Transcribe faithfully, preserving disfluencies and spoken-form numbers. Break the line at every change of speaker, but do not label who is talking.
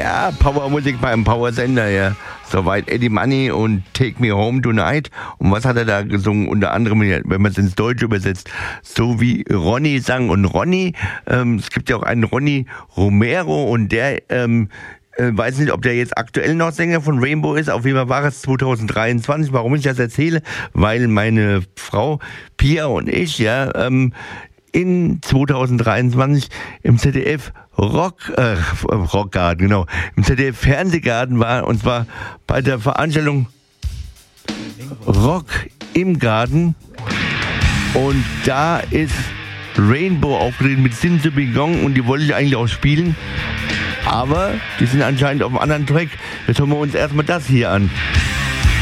Ja, Powermusik beim Powersender, ja. Soweit Eddie Money und Take Me Home Tonight. Und was hat er da gesungen? Unter anderem, wenn man es ins Deutsche übersetzt, so wie Ronny sang. Und Ronny, ähm, es gibt ja auch einen Ronny Romero und der, ähm, äh, weiß nicht, ob der jetzt aktuell noch Sänger von Rainbow ist. Auf jeden Fall war es zwanzig dreiundzwanzig. Warum ich das erzähle? Weil meine Frau Pia und ich, ja, ähm, in zwanzig dreiundzwanzig im Z D F Rock, äh, Rockgarten, genau, im Z D F Fernsehgarten war, und zwar bei der Veranstaltung Rock im Garten, und da ist Rainbow aufgetreten mit Sin to Be Gone, und die wollte ich eigentlich auch spielen, aber die sind anscheinend auf einem anderen Track. Jetzt hören wir uns erstmal das hier an.